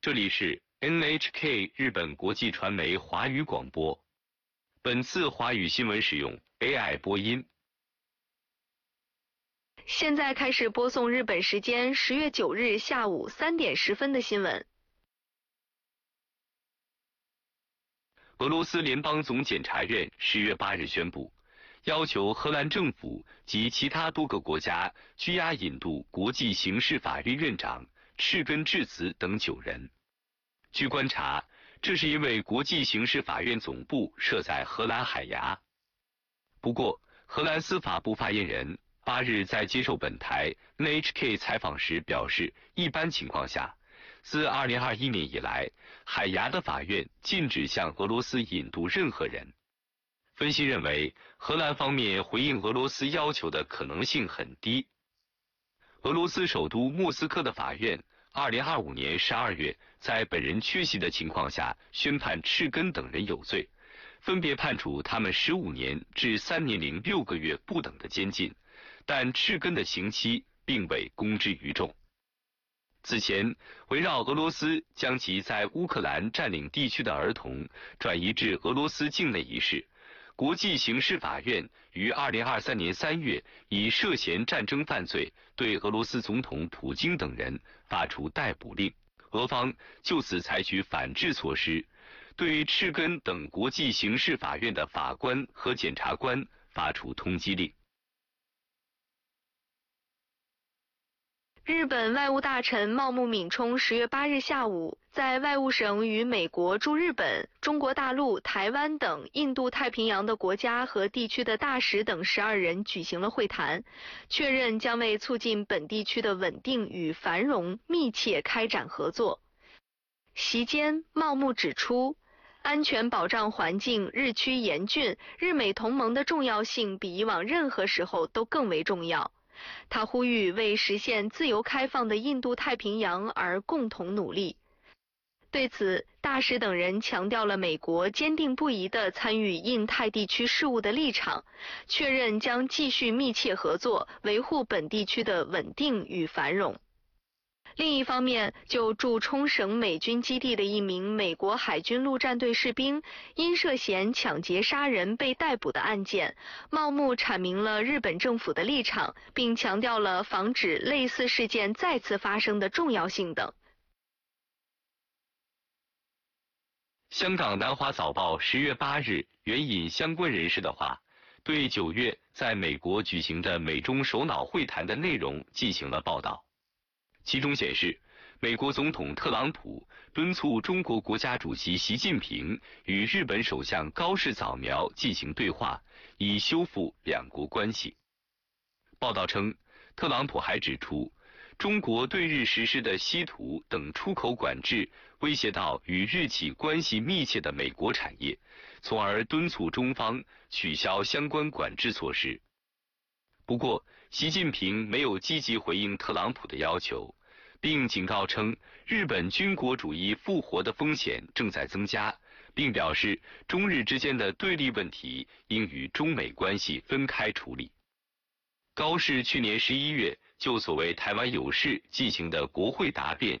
这里是 NHK 日本国际传媒华语广播。本次华语新闻使用 AI 播音。 现在开始播送日本时间10月9日下午3点10分的新闻。 俄罗斯联邦总检察院10月8日宣布，要求荷兰政府及其他多个国家拘押引渡国际刑事法院院长赤根智子等9人。据观察，这是因为国际刑事法院总部设在荷兰海牙。不过，荷兰司法部发言人8日在接受本台 NHK 采访时表示，一般情况下，自2021年以来，海牙的法院禁止向俄罗斯引渡任何人。分析认为，荷兰方面回应俄罗斯要求的可能性很低。俄罗斯首都莫斯科的法院2025年12月在本人缺席的情况下宣判赤根等人有罪，分别判处他们15年至3年零6个月不等的监禁，但赤根的刑期并未公之于众。此前，围绕俄罗斯将其在乌克兰占领地区的儿童转移至俄罗斯境内一事，国际刑事法院于2023年3月以涉嫌战争犯罪对俄罗斯总统普京等人发出逮捕令，俄方就此采取反制措施，对赤根等国际刑事法院的法官和检察官发出通缉令。 日本外务大臣茂木敏充10月8日下午在外务省与美国驻日本、中国大陆、台湾等印度太平洋的国家和地区的大使等12人举行了会谈，确认将为促进本地区的稳定与繁荣密切开展合作。席间，茂木指出，安全保障环境日趋严峻，日美同盟的重要性比以往任何时候都更为重要。他呼吁为实现自由开放的印度太平洋而共同努力。对此，大使等人强调了美国坚定不移地参与印太地区事务的立场，确认将继续密切合作，维护本地区的稳定与繁荣。另一方面，就驻冲绳美军基地的一名美国海军陆战队士兵因涉嫌抢劫杀人被逮捕的案件，茂木阐明了日本政府的立场，并强调了防止类似事件再次发生的重要性等。 香港南华早报10月8日援引相关人士的话，对9月在美国举行的美中首脑会谈的内容进行了报道。其中显示，美国总统特朗普敦促中国国家主席习近平与日本首相高市早苗进行对话，以修复两国关系。报道称，特朗普还指出，中国对日实施的稀土等出口管制威胁到与日企关系密切的美国产业，从而敦促中方取消相关管制措施。不过，习近平没有积极回应特朗普的要求，并警告称日本军国主义复活的风险正在增加，并表示中日之间的对立问题应与中美关系分开处理。高市去年11月就所谓台湾有事进行的国会答辩